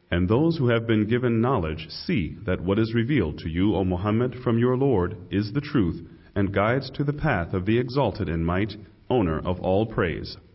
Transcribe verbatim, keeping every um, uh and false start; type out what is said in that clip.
And those who have been given knowledge see that what is revealed to you, O Muhammad, from your Lord is the truth, and guides to the path of the exalted in might, owner of all praise.